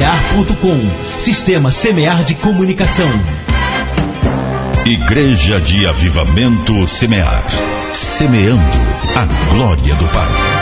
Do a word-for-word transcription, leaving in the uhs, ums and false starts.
semear ponto com. Sistema Semear de Comunicação. Igreja de Avivamento Semear. Semeando a glória do Pai.